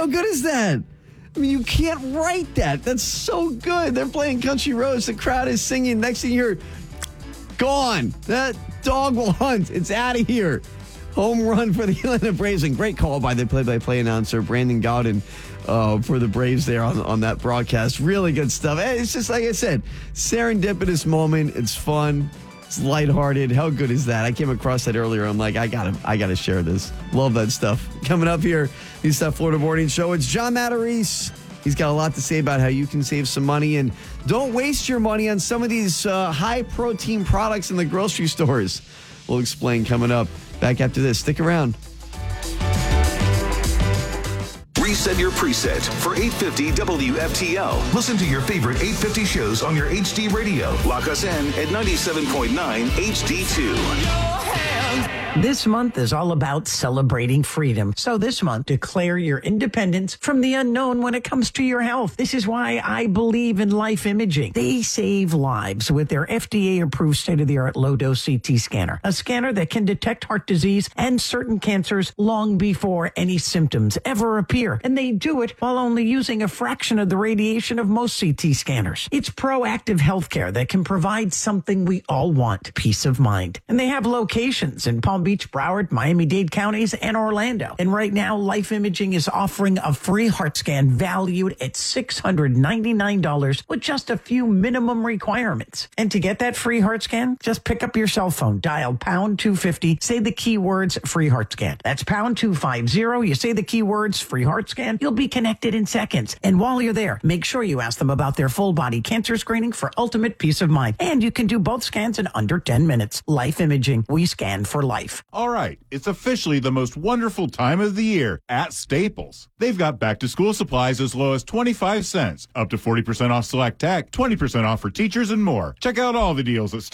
How good is that? I mean, you can't write that. That's so good. They're playing Country Roads. The crowd is singing. Next thing you're gone. That dog will hunt. It's out of here. Home run for the Atlanta Braves. And great call by the play-by-play announcer, Brandon Gaudin, for the Braves there on that broadcast. Really good stuff. It's just, like I said, serendipitous moment. It's fun. It's lighthearted. How good is that? I came across that earlier. I'm like, I gotta share this. Love that stuff. Coming up here, the South Florida Morning Show. It's John Matarese. He's got a lot to say about how you can save some money and don't waste your money on some of these high-protein products in the grocery stores. We'll explain coming up. Back after this. Stick around. Reset your preset for 850 WFTL. Listen to your favorite 850 shows on your HD radio. Lock us in at 97.9 HD2. This month is all about celebrating freedom. So this month, declare your independence from the unknown when it comes to your health. This is why I believe in Life Imaging. They save lives with their FDA-approved state-of-the-art low-dose CT scanner, a scanner that can detect heart disease and certain cancers long before any symptoms ever appear. And they do it while only using a fraction of the radiation of most CT scanners. It's proactive healthcare that can provide something we all want, peace of mind. And they have locations in Palm Beach, Broward, Miami-Dade counties, and Orlando. And right now, Life Imaging is offering a free heart scan valued at $699 with just a few minimum requirements. And to get that free heart scan, just pick up your cell phone, dial pound 250, say the keywords free heart scan. That's pound 250. You say the keywords free heart scan, you'll be connected in seconds. And while you're there, make sure you ask them about their full body cancer screening for ultimate peace of mind. And you can do both scans in under 10 minutes. Life Imaging, we scan for life. All right, it's officially the most wonderful time of the year at Staples. They've got back-to-school supplies as low as 25 cents, up to 40% off select tech, 20% off for teachers, and more. Check out all the deals at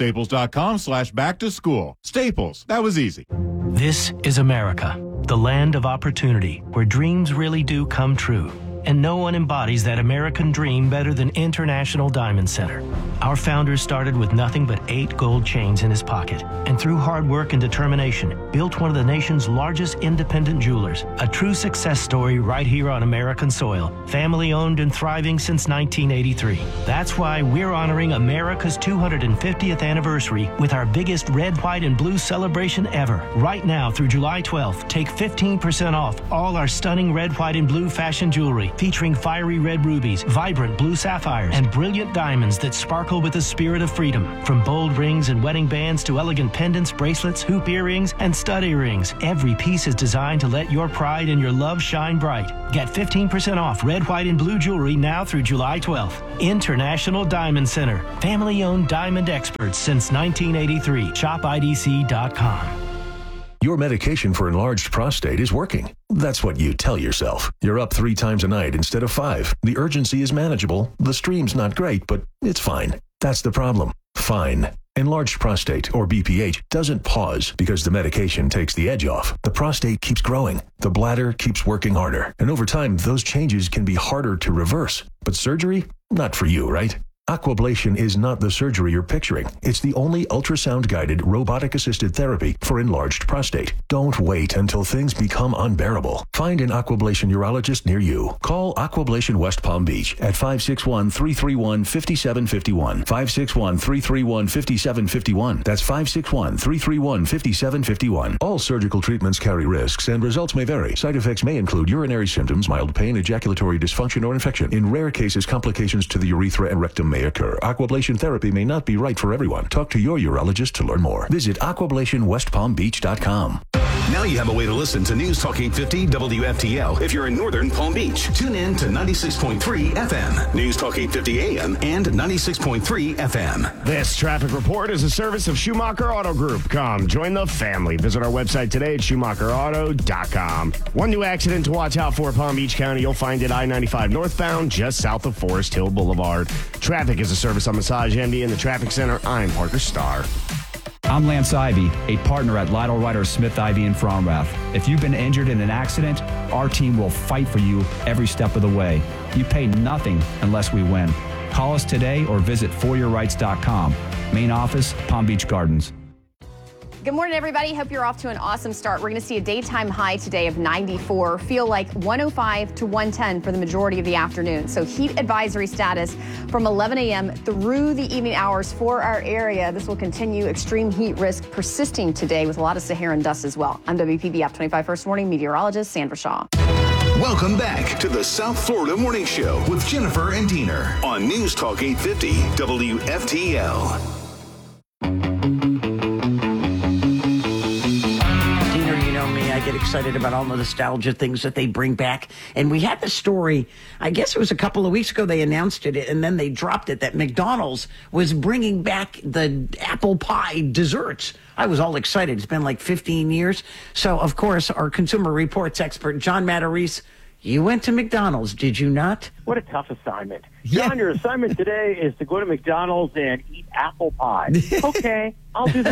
staples.com/back-to-school. Staples, that was easy. This is America, the land of opportunity, where dreams really do come true. And no one embodies that American dream better than International Diamond Center. Our founder started with nothing but 8 gold chains in his pocket, and through hard work and determination, built one of the nation's largest independent jewelers. A true success story right here on American soil. Family owned and thriving since 1983. That's why we're honoring America's 250th anniversary with our biggest red, white, and blue celebration ever. Right now through July 12th, take 15% off all our stunning red, white, and blue fashion jewelry, featuring fiery red rubies, vibrant blue sapphires, and brilliant diamonds that sparkle with the spirit of freedom. From bold rings and wedding bands to elegant pendants, bracelets, hoop earrings, and stud earrings, every piece is designed to let your pride and your love shine bright. Get 15% off red, white, and blue jewelry now through July 12th. International Diamond Center. Family-owned diamond experts since 1983. ShopIDC.com. Your medication for enlarged prostate is working. That's what you tell yourself. You're up 3 times a night instead of 5. The urgency is manageable. The stream's not great, but it's fine. That's the problem. Fine. Enlarged prostate, or BPH, doesn't pause because the medication takes the edge off. The prostate keeps growing. The bladder keeps working harder. And over time, those changes can be harder to reverse. But surgery? Not for you, right? Aquablation is not the surgery you're picturing. It's the only ultrasound-guided, robotic-assisted therapy for enlarged prostate. Don't wait until things become unbearable. Find an Aquablation urologist near you. Call Aquablation West Palm Beach at 561-331-5751. 561-331-5751. That's 561-331-5751. All surgical treatments carry risks, and results may vary. Side effects may include urinary symptoms, mild pain, ejaculatory dysfunction, or infection. In rare cases, complications to the urethra and rectum may occur. Aquablation therapy may not be right for everyone. Talk to your urologist to learn more. Visit aquablationwestpalmbeach.com. Now you have a way to listen to News Talk 850 WFTL if you're in northern Palm Beach. Tune in to 96.3 FM, News Talk 850 AM, and 96.3 FM. This traffic report is a service of Schumacher Auto Group. Come, join the family. Visit our website today at SchumacherAuto.com. One new accident to watch out for Palm Beach County. You'll find it I-95 northbound just south of Forest Hill Boulevard. Traffic is a service on Massage Envy in the Traffic Center. I'm Parker Starr. I'm Lance Ivy, a partner at Lytle Ryder Smith Ivy in Fromrath. If you've been injured in an accident, our team will fight for you every step of the way. You pay nothing unless we win. Call us today or visit foryourrights.com. Main office, Palm Beach Gardens. Good morning, everybody. Hope you're off to an awesome start. We're going to see a daytime high today of 94. Feel like 105 to 110 for the majority of the afternoon. So heat advisory status from 11 a.m. through the evening hours for our area. This will continue. Extreme heat risk persisting today with a lot of Saharan dust as well. I'm WPB App 25 First Morning meteorologist Sandra Shaw. Welcome back to the South Florida Morning Show with Jennifer and Diener on News Talk 850 WFTL. I get excited about all the nostalgia things that they bring back. And we had the story, I guess it was a couple of weeks ago, they announced it and then they dropped it, that McDonald's was bringing back the apple pie desserts. I was all excited. It's been like 15 years. So, of course, our Consumer Reports expert, John Matarese, you went to McDonald's, did you not? What a tough assignment. John, your assignment today is to go to McDonald's and eat apple pie. Okay, I'll do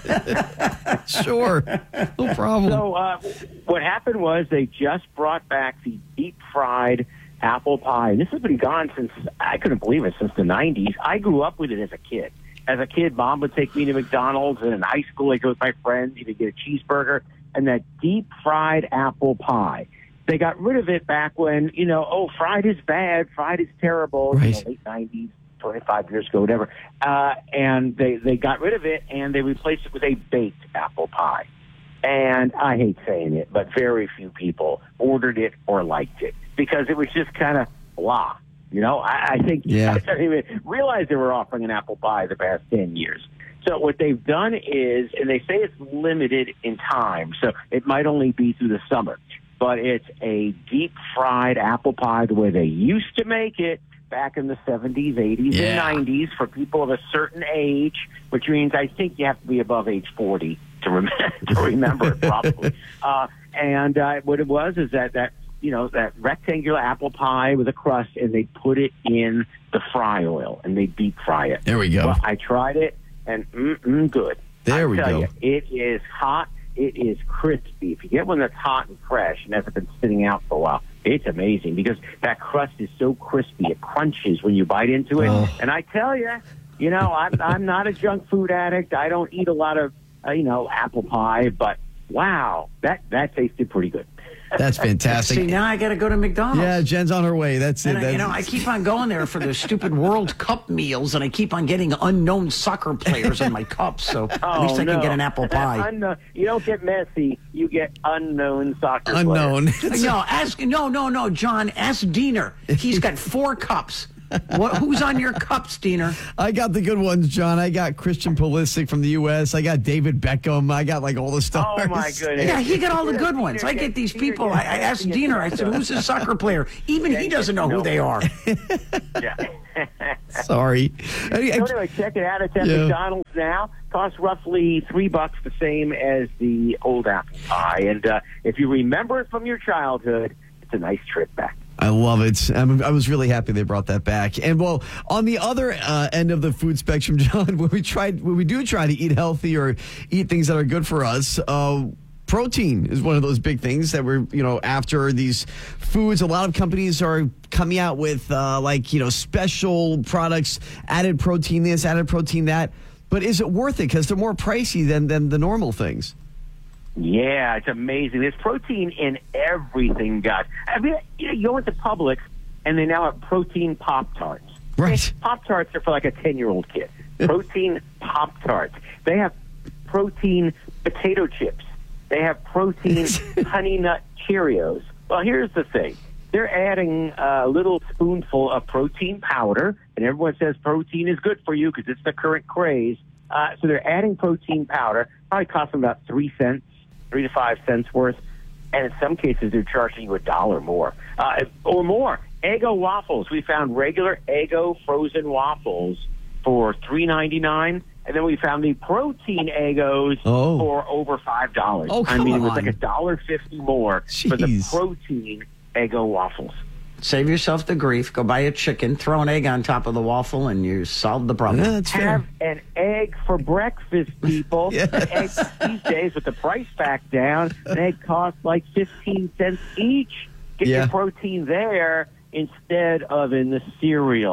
that. Sure, no problem. So what happened was they just brought back the deep-fried apple pie. This has been gone since, I couldn't believe it, since the 90s. I grew up with it as a kid. As a kid, Mom would take me to McDonald's, and in high school, I'd go with my friends. You'd get a cheeseburger, and that deep-fried apple pie. They got rid of it back when, fried is bad, fried is terrible, right. Late 90s, 25 years ago, whatever. And they got rid of it, and they replaced it with a baked apple pie. And I hate saying it, but very few people ordered it or liked it because it was just kind of blah. I think I didn't even realize they were offering an apple pie the past 10 years. So what they've done is, and they say it's limited in time, so it might only be through the summer, but it's a deep-fried apple pie the way they used to make it back in the 70s, 80s, and 90s for people of a certain age, which means I think you have to be above age 40 to remember it probably. And what it was is that rectangular apple pie with a crust, and they put it in the fry oil, and they deep fry it. There we go. Well, I tried it, and good. There we go. It is hot. It is crispy. If you get one that's hot and fresh and hasn't been sitting out for a while, it's amazing because that crust is so crispy. It crunches when you bite into it. Oh. And I tell you, I'm not a junk food addict. I don't eat a lot of, apple pie. But, wow, that tasted pretty good. That's fantastic. See, now I got to go to McDonald's. Yeah, Jen's on her way. That's it. I keep on going there for the stupid World Cup meals, and I keep on getting unknown soccer players in my cups. So at least I can get an apple pie. You don't get Messi. You get unknown soccer unknown. players. No, John, ask Diener. He's got 4 cups. Who's on your cups, Diener? I got the good ones, John. I got Christian Pulisic from the U.S. I got David Beckham. I got all the stars. Oh, my goodness. Yeah, he got all the good ones. I get these people. I asked Diener, I said, who's a soccer player? Even he doesn't know who they are. Yeah. Sorry. Anyway, check it out. It's at McDonald's now. Costs roughly $3, the same as the old apple pie. And if you remember it from your childhood, it's a nice trip back. I love it. I was really happy they brought that back. And well, on the other end of the food spectrum, John, when we do try to eat healthy or eat things that are good for us, protein is one of those big things that we're, after these foods. A lot of companies are coming out with special products, added protein this, added protein that. But is it worth it? Because they're more pricey than the normal things. Yeah, it's amazing. There's protein in everything, guys. I mean, you go into Publix, and they now have protein Pop-Tarts. Right. Pop-Tarts are for like a 10-year-old kid. Protein Pop-Tarts. They have protein potato chips. They have protein Honey Nut Cheerios. Well, here's the thing. They're adding a little spoonful of protein powder, and everyone says protein is good for you because it's the current craze. So they're adding protein powder. Probably costs them about 3 cents. 3 to 5 cents worth, and in some cases they're charging you $1 more or more. Eggo waffles. We found regular Eggo frozen waffles for $3.99, and then we found the protein Eggos for over $5. Oh, come on. It was like $1.50 more for the protein Eggo waffles. Save yourself the grief. Go buy a chicken, throw an egg on top of the waffle, and you solve the problem. Yeah, that's fair. Have an egg for breakfast, people. Eggs these days, with the price back down, an egg costs like 15 cents each. Get your protein there instead of in the cereal.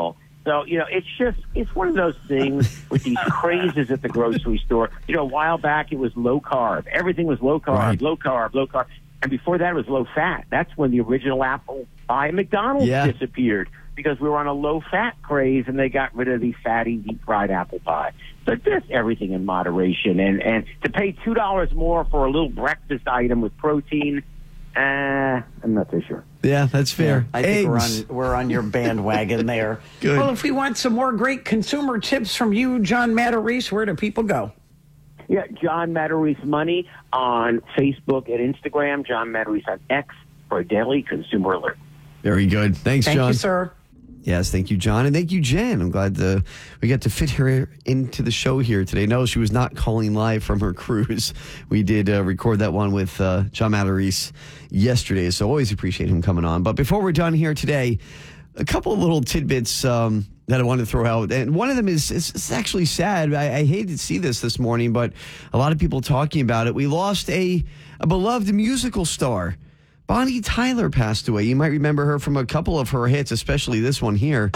So, it's one of those things with these crazes at the grocery store. A while back it was low carb. Everything was low carb, Right. low carb, low carb. And before that it was low fat. That's when the original apple pie at McDonald's disappeared because we were on a low fat craze and they got rid of the fatty deep fried apple pie. So just everything in moderation. And to pay $2 more for a little breakfast item with protein, I'm not so sure. Yeah, that's fair. I think Eggs. we're on your bandwagon there. Good. Well, if we want some more great consumer tips from you, John Matarese, where do people go? Yeah, John Matarese Money on Facebook and Instagram. John Matarese on X for a daily consumer alert. Very good. Thanks, Thank John. you, sir. Yes, thank you, John. And thank you, Jen. I'm glad we got to fit her into the show here today. No, she was not calling live from her cruise. We did record that one with John Matarese yesterday, so always appreciate him coming on. But before we're done here today, a couple of little tidbits that I wanted to throw out. And one of them is it's actually sad. I hate to see this morning, but a lot of people talking about it. We lost a beloved musical star. Bonnie Tyler passed away. You might remember her from a couple of her hits, especially this one here.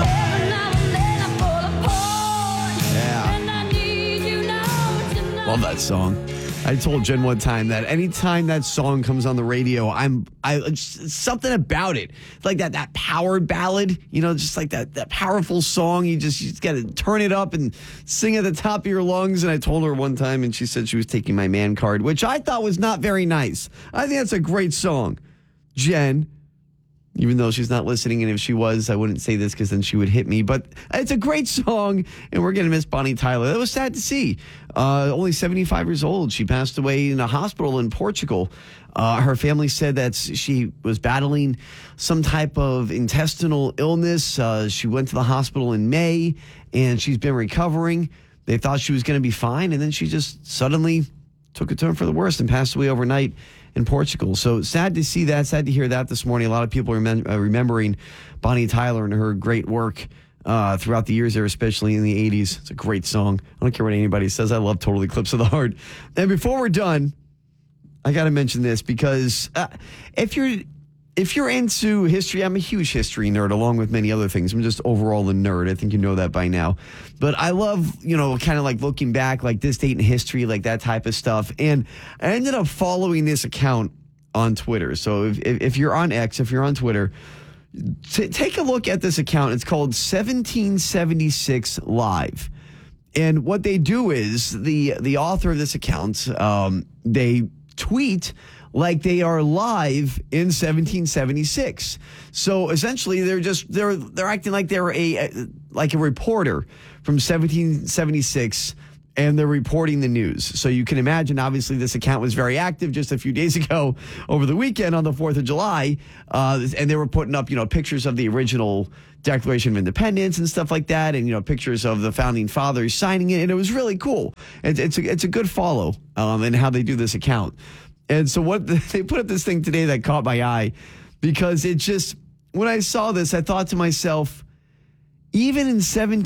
Love that song. I told Jen one time that anytime that song comes on the radio, something about it. It's like that power ballad, just like that powerful song. You just got to turn it up and sing at the top of your lungs. And I told her one time, and she said she was taking my man card, which I thought was not very nice. I think that's a great song. Jen, even though she's not listening, and if she was, I wouldn't say this because then she would hit me. But it's a great song, and we're going to miss Bonnie Tyler. That was sad to see. Only 75 years old. She passed away in a hospital in Portugal. Her family said that she was battling some type of intestinal illness. She went to the hospital in May, and she's been recovering. They thought she was going to be fine, and then she just suddenly took a turn for the worse and passed away overnight in Portugal. So sad to see that, sad to hear that this morning. A lot of people remembering Bonnie Tyler and her great work throughout the years there, especially in the 80s. It's a great song. I don't care what anybody says. I love Total Eclipse of the Heart. And before we're done, I got to mention this because if you're into history, I'm a huge history nerd along with many other things. I'm just overall a nerd. I think you know that by now. But I love, kind of like looking back, like this date in history, like that type of stuff. And I ended up following this account on Twitter. So if you're on X, if you're on Twitter, take a look at this account. It's called 1776 Live. And what they do is the author of this account, they tweet like they are live in 1776. So essentially they're acting like they're a reporter from 1776 and they're reporting the news. So you can imagine, obviously, this account was very active just a few days ago over the weekend on the 4th of July. And they were putting up, pictures of the original Declaration of Independence and stuff like that. And, pictures of the founding fathers signing it. And it was really cool. It's a good follow in how they do this account. And so they put up this thing today that caught my eye because when I saw this, I thought to myself, even in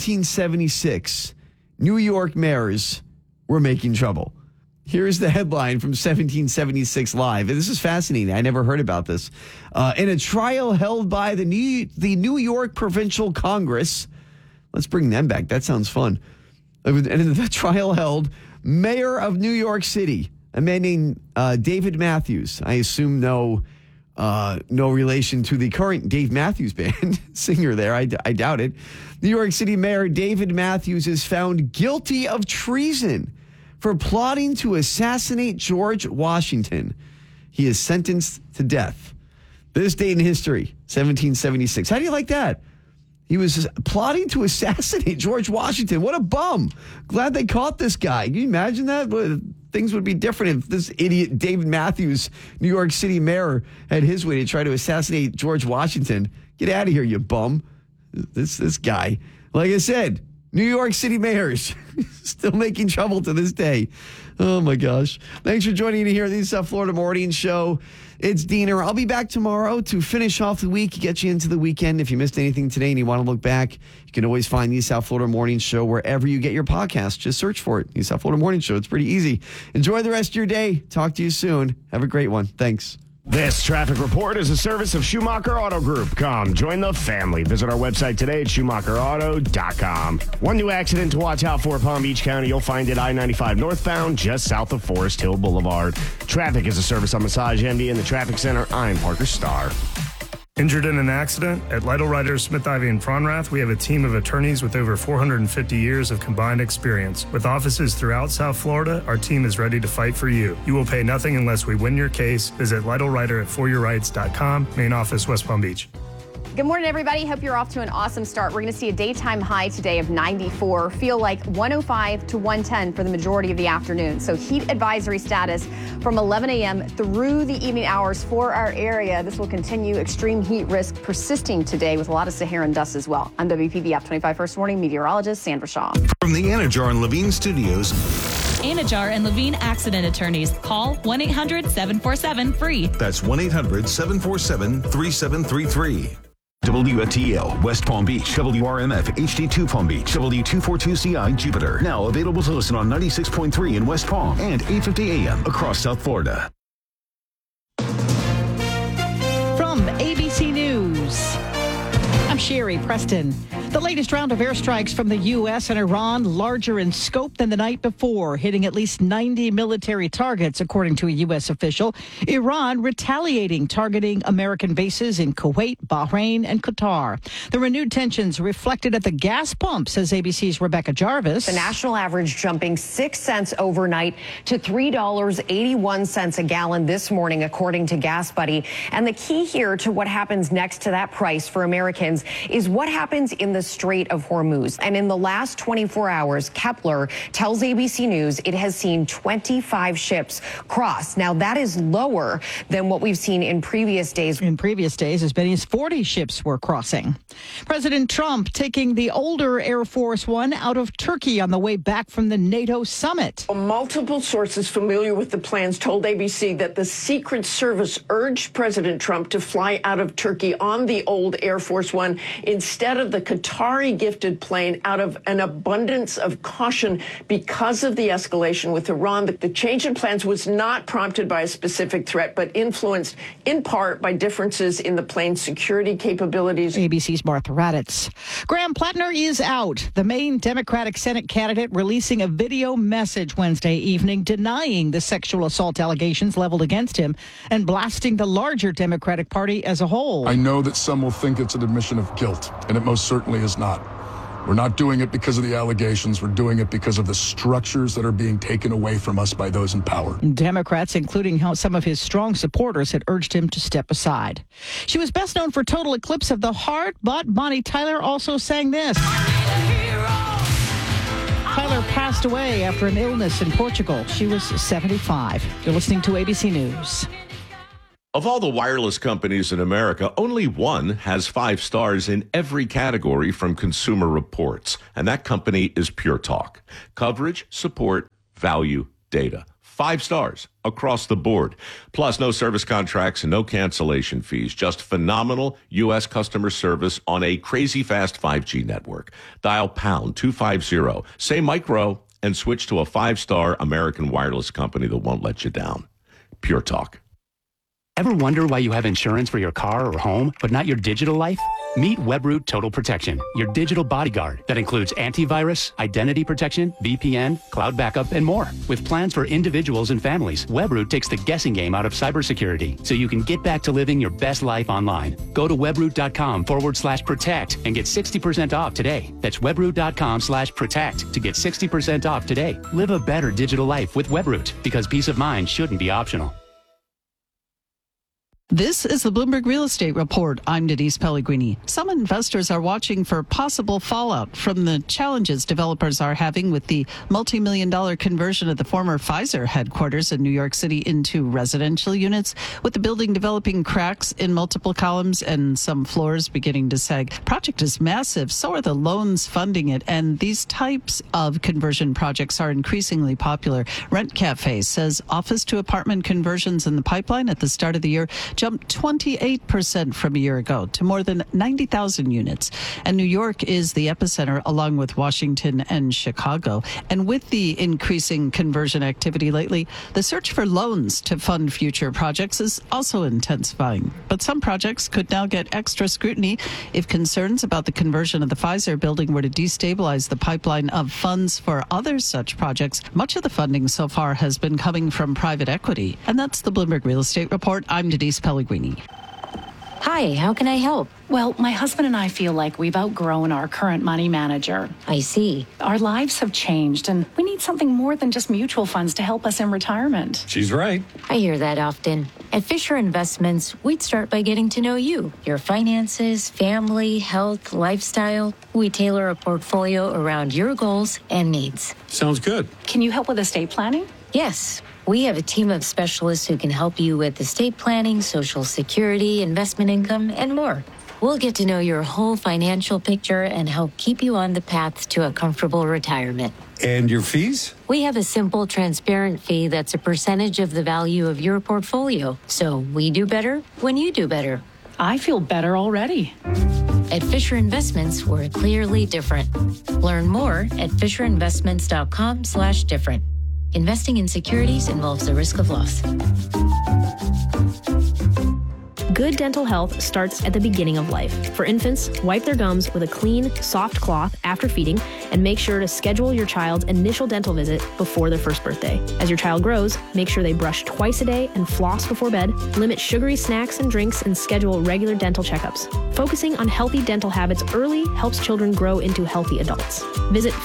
1776, New York mayors were making trouble. Here's the headline from 1776 Live. And this is fascinating. I never heard about this. In a trial held by the New York Provincial Congress, let's bring them back. That sounds fun. And in the trial held, Mayor of New York City, a man named David Matthews. I assume no relation to the current Dave Matthews Band singer there. I doubt it. New York City Mayor David Matthews is found guilty of treason for plotting to assassinate George Washington. He is sentenced to death. This date in history, 1776. How do you like that? He was plotting to assassinate George Washington. What a bum. Glad they caught this guy. Can you imagine that? Things would be different if this idiot David Matthews, New York City mayor, had his way to try to assassinate George Washington. Get out of here, you bum. This guy. Like I said, New York City mayors still making trouble to this day. Oh, my gosh. Thanks for joining me here at the South Florida Morning Show. It's Diener. I'll be back tomorrow to finish off the week, get you into the weekend. If you missed anything today and you want to look back, you can always find the South Florida Morning Show wherever you get your podcast. Just search for it, the South Florida Morning Show. It's pretty easy. Enjoy the rest of your day. Talk to you soon. Have a great one. Thanks. This traffic report is a service of Schumacher Auto Group. Come join the family. Visit our website today at SchumacherAuto.com. One new accident to watch out for Palm Beach County. You'll find it I-95 northbound just south of Forest Hill Boulevard. Traffic is a service on Massage Envy in the Traffic Center. I'm Parker Starr. Injured in an accident? At Lytle Ryder, Smith, Ivy, and Fronrath, we have a team of attorneys with over 450 years of combined experience. With offices throughout South Florida, our team is ready to fight for you. You will pay nothing unless we win your case. Visit Lytle Ryder at foryourrights.com. Main office, West Palm Beach. Good morning, everybody. Hope you're off to an awesome start. We're going to see a daytime high today of 94. Feel like 105 to 110 for the majority of the afternoon. So heat advisory status from 11 a.m. through the evening hours for our area. This will continue. Extreme heat risk persisting today with a lot of Saharan dust as well. I'm WPB App 25 First Warning meteorologist Sandra Shaw. From the Anajar and Levine Studios. Anajar and Levine Accident Attorneys. Call 1-800-747-FREE. That's 1-800-747-3733. WFTL, West Palm Beach, WRMF, HD2 Palm Beach, W242CI Jupiter. Now available to listen on 96.3 in West Palm and 850 AM across South Florida. From ABC News, I'm Sherry Preston. The latest round of airstrikes from the U.S. and Iran, larger in scope than the night before, hitting at least 90 military targets, according to a U.S. official. Iran retaliating, targeting American bases in Kuwait, Bahrain, and Qatar. The renewed tensions reflected at the gas pump, says ABC's Rebecca Jarvis. The national average jumping 6 cents overnight to $3.81 a gallon this morning, according to Gas Buddy. And the key here to what happens next to that price for Americans is what happens in the Strait of Hormuz. And in the last 24 hours, Kepler tells ABC News it has seen 25 ships cross. Now, that is lower than what we've seen in previous days. In previous days, as many as 40 ships were crossing. President Trump taking the older Air Force One out of Turkey on the way back from the NATO summit. Multiple sources familiar with the plans told ABC that the Secret Service urged President Trump to fly out of Turkey on the old Air Force One instead of the Qatari-gifted plane out of an abundance of caution because of the escalation with Iran. The change in plans was not prompted by a specific threat, but influenced in part by differences in the plane's security capabilities. ABC's Martha Raddatz. Graham Plattner is out. The main Democratic Senate candidate releasing a video message Wednesday evening denying the sexual assault allegations leveled against him and blasting the larger Democratic Party as a whole. I know that some will think it's an admission of guilt, and it most certainly is not. We're not doing it because of the allegations. We're doing it because of the structures that are being taken away from us by those in power. Democrats, including some of his strong supporters, had urged him to step aside. She was best known for Total Eclipse of the Heart, but Bonnie Tyler also sang this. Tyler passed away after an illness in Portugal. She was 75. You're listening to ABC News. Of all the wireless companies in America, only one has 5 stars in every category from Consumer Reports, and that company is Pure Talk. Coverage, support, value, data. 5 stars across the board. Plus, no service contracts and no cancellation fees. Just phenomenal U.S. customer service on a crazy fast 5G network. Dial pound 250, say micro, and switch to a 5-star American wireless company that won't let you down. Pure Talk. Ever wonder why you have insurance for your car or home, but not your digital life? Meet Webroot Total Protection, your digital bodyguard that includes antivirus, identity protection, VPN, cloud backup, and more. With plans for individuals and families, Webroot takes the guessing game out of cybersecurity so you can get back to living your best life online. Go to webroot.com/protect and get 60% off today. That's webroot.com/protect to get 60% off today. Live a better digital life with Webroot because peace of mind shouldn't be optional. This is the Bloomberg Real Estate Report. I'm Denise Pellegrini. Some investors are watching for possible fallout from the challenges developers are having with the multi-million-dollar conversion of the former Pfizer headquarters in New York City into residential units, with the building developing cracks in multiple columns and some floors beginning to sag. The project is massive, so are the loans funding it, and these types of conversion projects are increasingly popular. Rent Cafe says office to apartment conversions in the pipeline at the start of the year jumped 28% from a year ago to more than 90,000 units. And New York is the epicenter, along with Washington and Chicago. And with the increasing conversion activity lately, the search for loans to fund future projects is also intensifying. But some projects could now get extra scrutiny if concerns about the conversion of the Pfizer building were to destabilize the pipeline of funds for other such projects. Much of the funding so far has been coming from private equity. And that's the Bloomberg Real Estate Report. I'm Denise Pellegrini. Hi, how can I help? Well, my husband and I feel like we've outgrown our current money manager. I see. Our lives have changed, and we need something more than just mutual funds to help us in retirement. She's right. I hear that often. At Fisher Investments, we'd start by getting to know you, your finances, family, health, lifestyle. We tailor a portfolio around your goals and needs. Sounds good. Can you help with estate planning? Yes. We have a team of specialists who can help you with estate planning, Social Security, investment income, and more. We'll get to know your whole financial picture and help keep you on the path to a comfortable retirement. And your fees? We have a simple, transparent fee that's a percentage of the value of your portfolio. So we do better when you do better. I feel better already. At Fisher Investments, we're clearly different. Learn more at FisherInvestments.com/different. Investing in securities involves the risk of loss. Good dental health starts at the beginning of life. For infants, wipe their gums with a clean, soft cloth after feeding, and make sure to schedule your child's initial dental visit before their first birthday. As your child grows, make sure they brush twice a day and floss before bed, limit sugary snacks and drinks, and schedule regular dental checkups. Focusing on healthy dental habits early helps children grow into healthy adults. Visit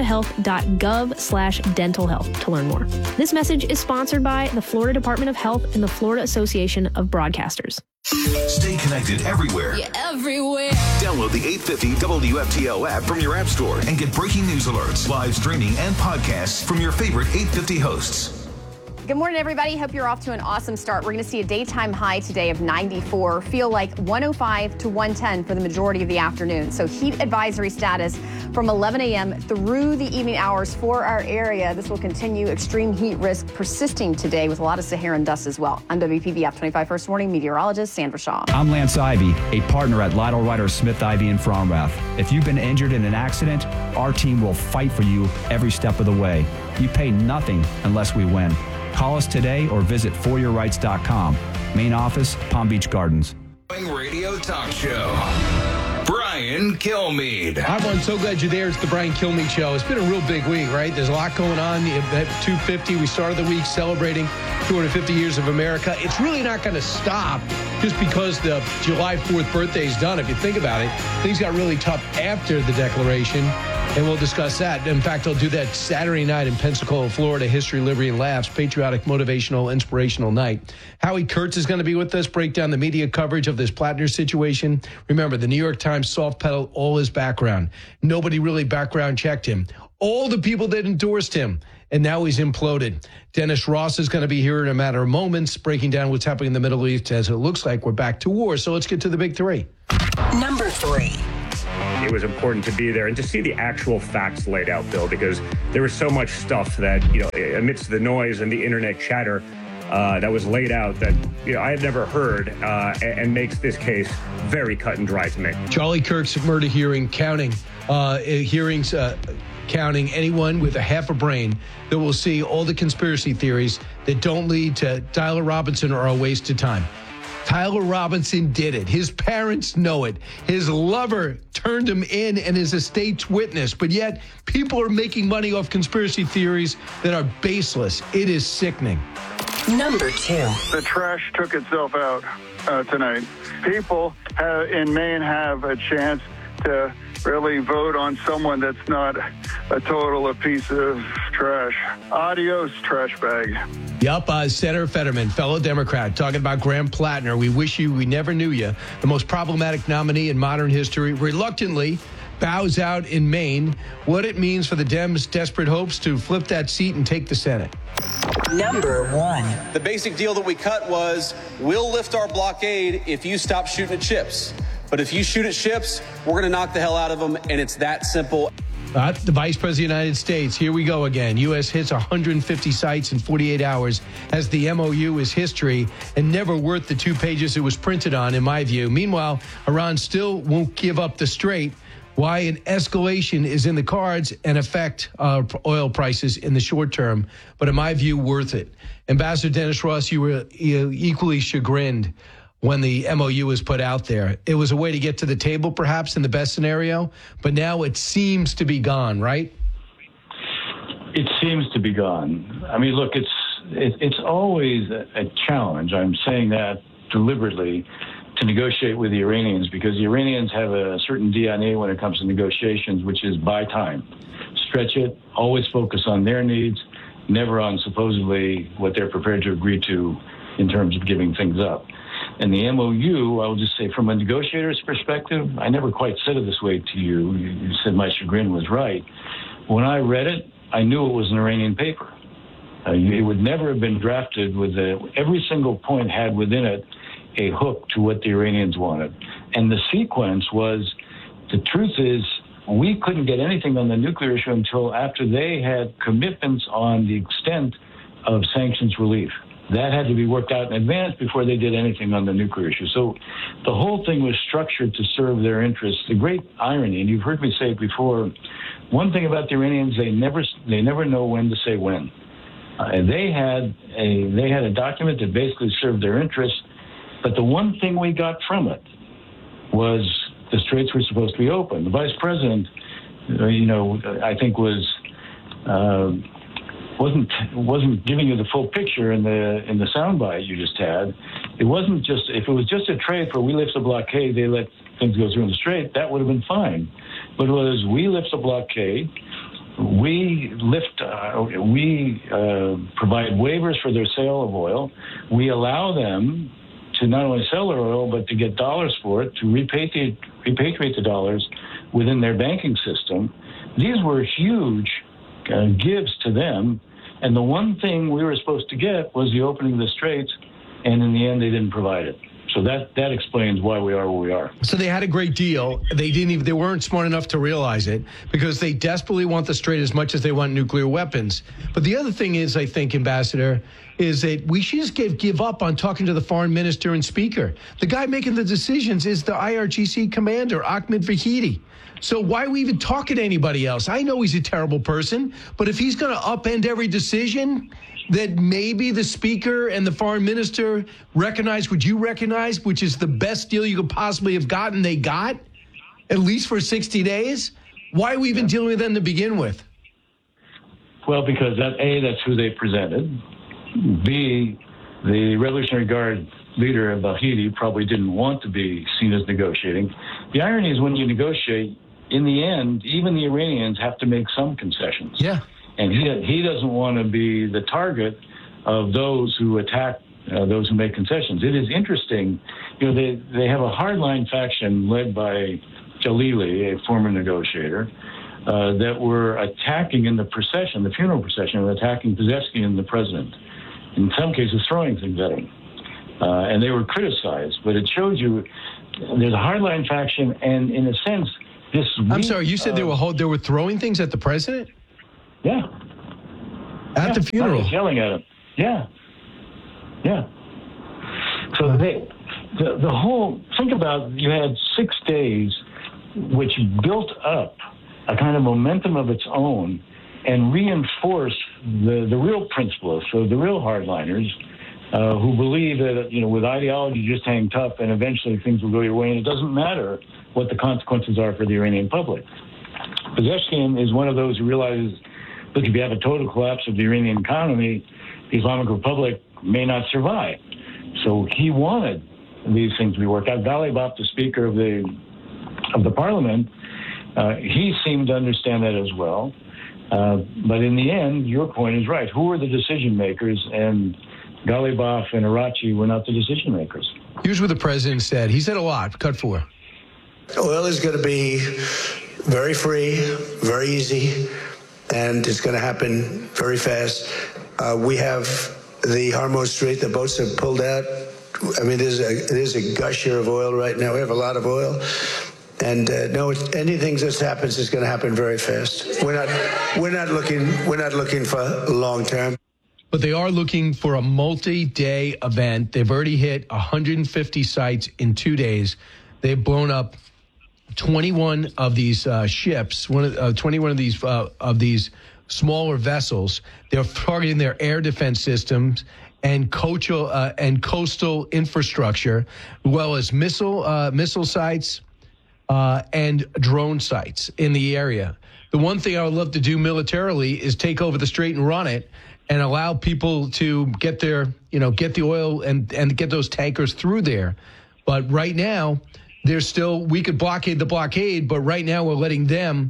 floridahealth.gov/dental health to learn more. This message is sponsored by the Florida Department of Health and the Florida Association of Broadcasters. Stay connected everywhere. Yeah, everywhere. Download the 850 WFTL app from your app store and get breaking news alerts, live streaming, and podcasts from your favorite 850 hosts. Good morning, everybody. Hope you're off to an awesome start. We're going to see a daytime high today of 94, feel like 105 to 110 for the majority of the afternoon. So heat advisory status from 11 a.m. through the evening hours for our area. This will continue. Extreme heat risk persisting today with a lot of Saharan dust as well. I'm WPB App 25 First Morning meteorologist Sandra Shaw. I'm Lance Ivy, a partner at Lytle Ryder Smith Ivy in Fromrath. If you've been injured in an accident, our team will fight for you every step of the way. You pay nothing unless we win. Call us today or visit foryourrights.com. Main office, Palm Beach Gardens. Radio talk show. Brian Kilmeade. Hi, everyone. So glad you're there. It's the Brian Kilmeade Show. It's been a real big week, right? There's a lot going on. At 250, we started the week celebrating 250 years of America. It's really not going to stop just because the July 4th birthday is done. If you think about it, things got really tough after the Declaration. And we'll discuss that. In fact, I'll do that Saturday night in Pensacola, Florida. History, Liberty, and Laughs. Patriotic, motivational, inspirational night. Howie Kurtz is going to be with us. Break down the media coverage of this Plattner situation. Remember, the New York Times soft pedaled all his background. Nobody really background checked him. All the people that endorsed him. And now he's imploded. Dennis Ross is going to be here in a matter of moments, breaking down what's happening in the Middle East as it looks like we're back to war. So let's get to the big three. Number 3. It was important to be there and to see the actual facts laid out, Bill, because there was so much stuff that, amidst the noise and the internet chatter that was laid out that, I had never heard and makes this case very cut and dry to me. Charlie Kirk's murder hearing counting anyone with a half a brain that will see all the conspiracy theories that don't lead to Tyler Robinson are a waste of time. Tyler Robinson did it. His parents know it. His lover turned him in and is a state's witness. But yet, people are making money off conspiracy theories that are baseless. It is sickening. Number 2. The trash took itself out tonight. People in Maine have a chance to really vote on someone that's not a piece of trash. Adios, trash bag. Yup, Senator Fetterman, fellow Democrat, talking about Graham Plattner. We wish you, we never knew you. The most problematic nominee in modern history reluctantly bows out in Maine. What it means for the Dems' desperate hopes to flip that seat and take the Senate. Number 1. The basic deal that we cut was, we'll lift our blockade if you stop shooting at ships. But if you shoot at ships, we're going to knock the hell out of them, and it's that simple. The Vice President of the United States, here we go again. U.S. hits 150 sites in 48 hours as the MOU is history and never worth the 2 pages it was printed on, in my view. Meanwhile, Iran still won't give up the strait. Why an escalation is in the cards and affect oil prices in the short term, but in my view, worth it. Ambassador Dennis Ross, you were equally chagrined when the MOU was put out there. It was a way to get to the table, perhaps, in the best scenario, but now it seems to be gone, right? It seems to be gone. I mean, look, it's always a challenge. I'm saying that deliberately, to negotiate with the Iranians, because the Iranians have a certain DNA when it comes to negotiations, which is buy time. Stretch it, always focus on their needs, never on supposedly what they're prepared to agree to in terms of giving things up. And the MOU, I'll just say from a negotiator's perspective, I never quite said it this way to you. You said my chagrin was right. When I read it, I knew it was an Iranian paper. It would never have been drafted with every single point had within it a hook to what the Iranians wanted. And the sequence was, the truth is, we couldn't get anything on the nuclear issue until after they had commitments on the extent of sanctions relief. That had to be worked out in advance before they did anything on the nuclear issue. So the whole thing was structured to serve their interests. The great irony, and you've heard me say it before, one thing about the Iranians, they never know when to say when. They had a document that basically served their interests. But the one thing we got from it was the straits were supposed to be open. The vice president, I think wasn't giving you the full picture in the soundbite you just had. It wasn't just, if it was just a trade for we lift the blockade, they let things go through in the strait, that would have been fine. But it was we lift the blockade, we provide waivers for their sale of oil, we allow them to not only sell their oil, but to get dollars for it, to repatriate the dollars within their banking system. These were huge gives to them. And the one thing we were supposed to get was the opening of the straits. And in the end, they didn't provide it. So that explains why we are where we are. So they had a great deal. They weren't smart enough to realize it because they desperately want the strait as much as they want nuclear weapons. But the other thing is, I think, Ambassador, is that we should just give up on talking to the foreign minister and speaker. The guy making the decisions is the IRGC commander, Ahmed Vahidi. So why are we even talking to anybody else? I know he's a terrible person, but if he's going to upend every decision that maybe the speaker and the foreign minister recognize, would you recognize, which is the best deal you could possibly have gotten, they got, at least for 60 days? Why are we even dealing with them to begin with? Well, because that's who they presented. B, the Revolutionary Guard leader, Vahidi, probably didn't want to be seen as negotiating. The irony is when you negotiate, in the end, even the Iranians have to make some concessions. Yeah. And he doesn't want to be the target of those who attack those who make concessions. It is interesting. They have a hardline faction led by Jalili, a former negotiator, that were attacking in the procession, the funeral procession, attacking Pezeshkian and the president. In some cases, throwing things at him. And they were criticized. But it shows you there's a hardline faction, and in a sense, this... I'm sorry, you said they were throwing things at the president? Yeah. At the funeral? Yelling at him. Yeah. Yeah. So the whole... Think about, you had 6 days which built up a kind of momentum of its own and reinforced the real principles, so the real hardliners, who believe that, with ideology, just hang tough and eventually things will go your way and it doesn't matter what the consequences are for the Iranian public. Pezeshkian is one of those who realizes, look, if you have a total collapse of the Iranian economy, the Islamic Republic may not survive. So he wanted these things to be worked out. Ghalibaf, the speaker of the parliament, he seemed to understand that as well. But in the end, your point is right. Who are the decision makers? And Ghalibaf and Arachi were not the decision makers. Here's what the president said. He said a lot. Cut 4. Oil is going to be very free, very easy, and it's going to happen very fast. We have the Hormuz Strait. The boats have pulled out. I mean, there's a gusher of oil right now. We have a lot of oil. And no, anything that happens is going to happen very fast. We're not looking for long term. But they are looking for a multi-day event. They've already hit 150 sites in 2 days. They've blown up 21 of these ships, 21 of these smaller vessels. They're targeting their air defense systems and coastal infrastructure, as well as missile sites and drone sites in the area. The one thing I would love to do militarily is take over the strait and run it, and allow people to get their, get the oil and get those tankers through there. But right now, we could blockade the blockade, but right now we're letting them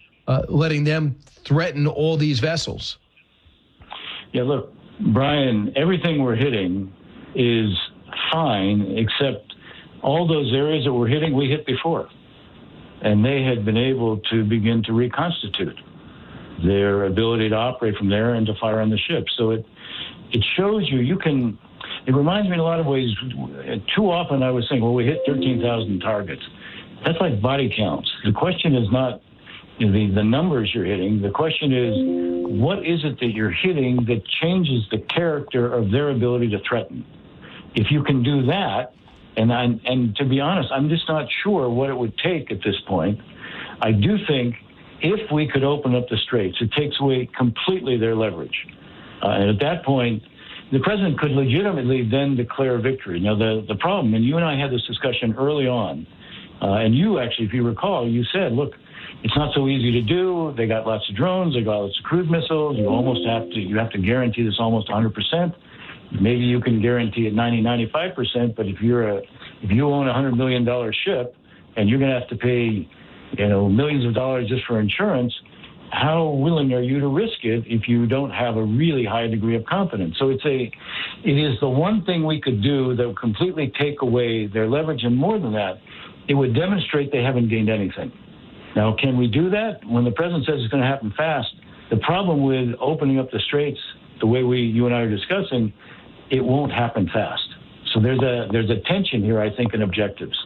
threaten all these vessels. Yeah, look, Brian, everything we're hitting is fine, except all those areas that we're hitting, we hit before. And they had been able to begin to reconstitute their ability to operate from there and to fire on the ship. So it shows you can. It reminds me in a lot of ways. Too often I was saying, well, we hit 13,000 targets. That's like body counts. The question is not the numbers you're hitting. The question is, what is it that you're hitting that changes the character of their ability to threaten? If you can do that, and to be honest, I'm just not sure what it would take at this point. I do think if we could open up the straits, it takes away completely their leverage. And at that point, the president could legitimately then declare victory. Now, the problem, and you and I had this discussion early on, and you actually, if you recall, you said, look, it's not so easy to do. They got lots of drones. They got lots of cruise missiles. You have to guarantee this almost 100%. Maybe you can guarantee it 95%, but if you own a $100 million ship and you're going to have to pay millions of dollars just for insurance, how willing are you to risk it if you don't have a really high degree of confidence? So it is the one thing we could do that would completely take away their leverage, and more than that, it would demonstrate they haven't gained anything. Now, can we do that? When the president says it's going to happen fast, the problem with opening up the straits the way you and I are discussing, it won't happen fast. So there's a tension here, I think, in objectives.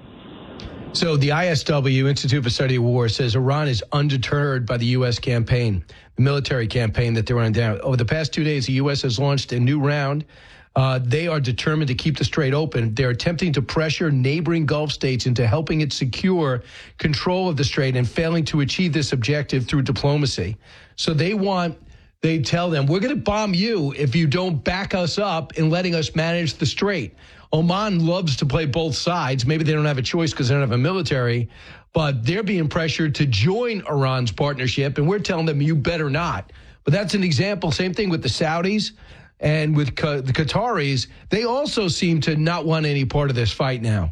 So the ISW, Institute for Study of War, says Iran is undeterred by the U.S. campaign, the military campaign that they're running down. Over the past 2 days, the U.S. has launched a new round. They are determined to keep the strait open. They're attempting to pressure neighboring Gulf states into helping it secure control of the strait and failing to achieve this objective through diplomacy. So they tell them, we're going to bomb you if you don't back us up in letting us manage the strait. Oman loves to play both sides. Maybe they don't have a choice because they don't have a military, but they're being pressured to join Iran's partnership, and we're telling them you better not. But that's an example. Same thing with the Saudis and with the Qataris. They also seem to not want any part of this fight now.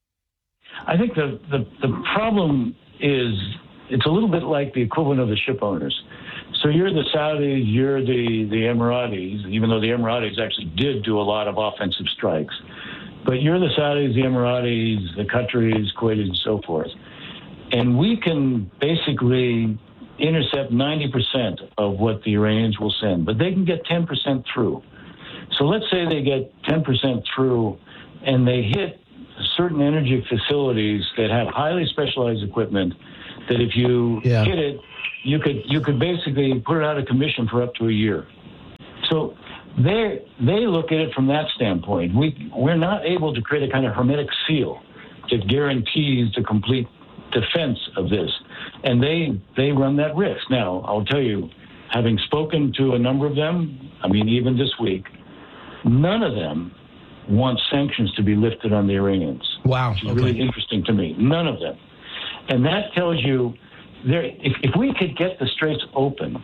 I think the problem is it's a little bit like the equivalent of the ship owners. So you're the Saudis, you're the Emiratis, even though the Emiratis actually did do a lot of offensive strikes. But you're the Saudis, the Emiratis, the Qataris, Kuwaitis, and so forth. And we can basically intercept 90% of what the Iranians will send, but they can get 10% through. So let's say they get 10% through and they hit certain energy facilities that have highly specialized equipment that if you hit it, you could basically put it out of commission for up to a year. So they look at it from that standpoint. We're not able to create a kind of hermetic seal that guarantees the complete defense of this. And they run that risk. Now, I'll tell you, having spoken to a number of them, even this week, none of them want sanctions to be lifted on the Iranians. Wow. Which is really interesting to me. None of them. And that tells you, if we could get the straits open,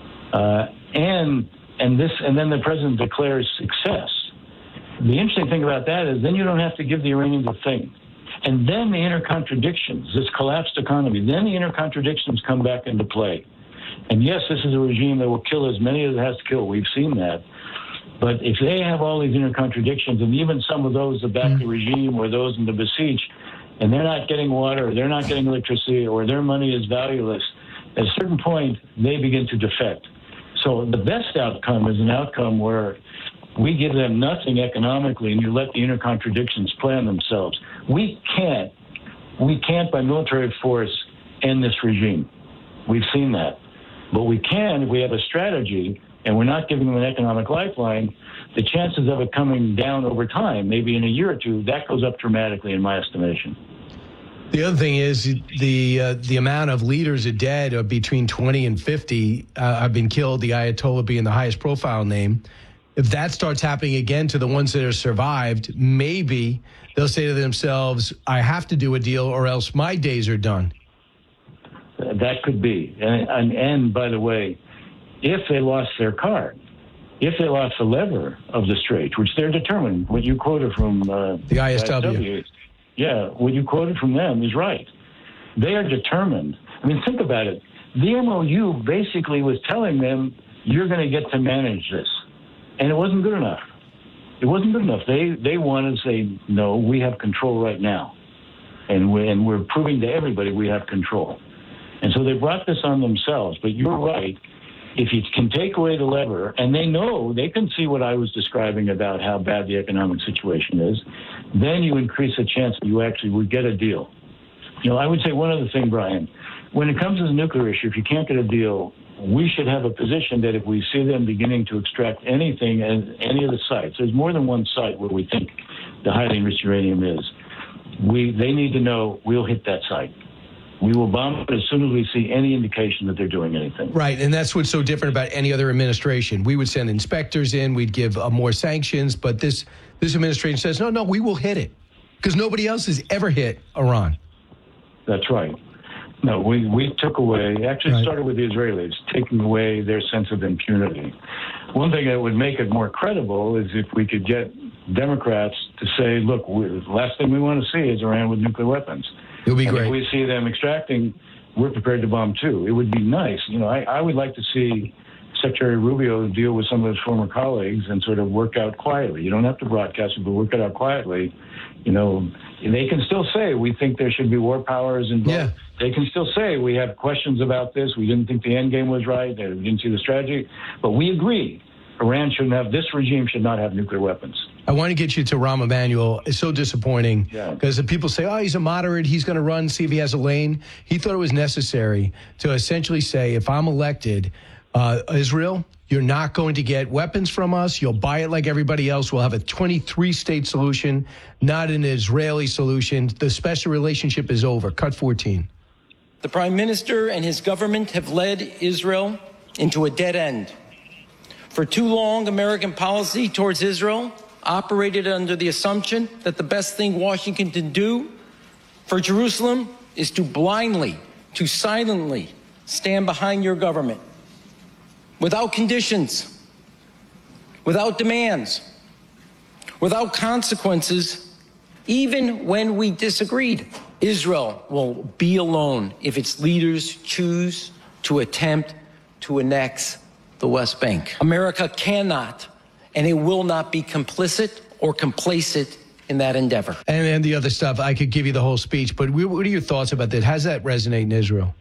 and then the president declares success, the interesting thing about that is then you don't have to give the Iranians a thing. And then the inner contradictions, this collapsed economy, then the inner contradictions come back into play. And yes, this is a regime that will kill as many as it has to kill. We've seen that. But if they have all these inner contradictions, and even some of those that back the regime or those in the besieged, and they're not getting water, or they're not getting electricity, or their money is valueless, at a certain point, they begin to defect. So the best outcome is an outcome where we give them nothing economically, and you let the inner contradictions play on themselves. We can't We can't, by military force, end this regime. We've seen that. But we can, if we have a strategy, and we're not giving them an economic lifeline, the chances of it coming down over time, maybe in a year or two, that goes up dramatically in my estimation. The other thing is the amount of leaders are dead, between 20 and 50 have been killed, the Ayatollah being the highest profile name. If that starts happening again to the ones that have survived, maybe they'll say to themselves, I have to do a deal or else my days are done. That could be. And by the way, if they lost their card, if they lost the lever of the Strait, which they're determined, what you quoted from the ISW. Yeah, what you quoted from them is right. They are determined. I mean, think about it. The MOU basically was telling them, you're going to get to manage this. And it wasn't good enough. It wasn't good enough. They wanted to say, no, we have control right now. And we're proving to everybody we have control. And so they brought this on themselves. But you're right. If you can take away the lever, and they know, they can see what I was describing about how bad the economic situation is, then you increase the chance that you actually would get a deal. You know, I would say one other thing, Brian. When it comes to the nuclear issue, if you can't get a deal, we should have a position that if we see them beginning to extract anything at any of the sites, there's more than one site where we think the highly enriched uranium is, they need to know we'll hit that site. We will bomb it as soon as we see any indication that they're doing anything. Right, and that's what's so different about any other administration. We would send inspectors in, we'd give more sanctions, but this administration says, no, we will hit it, because nobody else has ever hit Iran. That's right. No, we took away, actually started with the Israelis, taking away their sense of impunity. One thing that would make it more credible is if we could get Democrats to say, look, the last thing we want to see is Iran with nuclear weapons. It would be great. If we see them extracting, we're prepared to bomb too. It would be nice. You know, I would like to see Secretary Rubio deal with some of his former colleagues and sort of work out quietly. You don't have to broadcast it, but work it out quietly. You know, they can still say we think there should be war powers involved. Yeah. They can still say we have questions about this. We didn't think the end game was right. We didn't see the strategy. But we agree Iran shouldn't have, this regime should not have nuclear weapons. I want to get you to Rahm Emanuel. It's so disappointing because the people say, oh, he's a moderate. He's going to run, see if he has a lane. He thought it was necessary to essentially say, if I'm elected, Israel, you're not going to get weapons from us. You'll buy it like everybody else. We'll have a 23-state solution, not an Israeli solution. The special relationship is over. Cut 14. The Prime Minister and his government have led Israel into a dead end. For too long, American policy towards Israel operated under the assumption that the best thing Washington can do for Jerusalem is to blindly, to silently stand behind your government without conditions, without demands, without consequences, even when we disagreed. Israel will be alone if its leaders choose to attempt to annex the West Bank. America cannot and it will not be complicit or complacent in that endeavor. And the other stuff, I could give you the whole speech, but what are your thoughts about that? How does that resonate in Israel?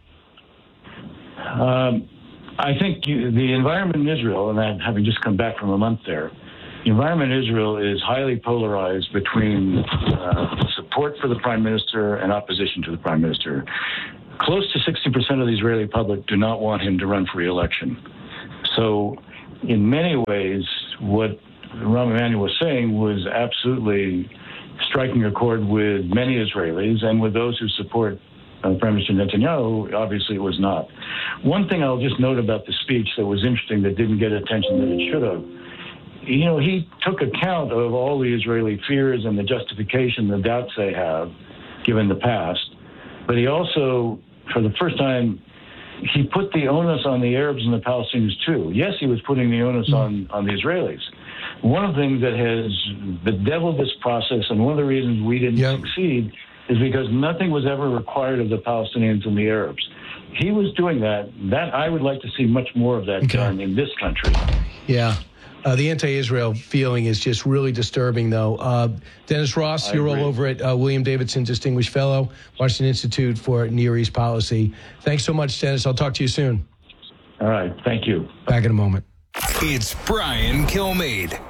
I think the environment in Israel, and that having just come back from a month there, the environment in Israel is highly polarized between support for the prime minister and opposition to the prime minister. Close to 60% of the Israeli public do not want him to run for re-election. So in many ways, what Rahm Emanuel was saying was absolutely striking a chord with many Israelis and with those who support Prime Minister Netanyahu. Obviously, it was not. One thing I'll just note about the speech that was interesting that didn't get attention that it should have, you know, he took account of all the Israeli fears and the justification, the doubts they have, given the past. But he also, for the first time, he put the onus on the Arabs and the Palestinians too. Yes, he was putting the onus on the Israelis. One of the things that has bedeviled this process, and one of the reasons we didn't succeed, is because nothing was ever required of the Palestinians and the Arabs. He was doing that. That I would like to see much more of that done in this country. Yeah. The anti-Israel feeling is just really disturbing, though. Dennis Ross, you're all over it. William Davidson, Distinguished Fellow, Washington Institute for Near East Policy. Thanks so much, Dennis. I'll talk to you soon. All right. Thank you. Back in a moment. It's Brian Kilmeade.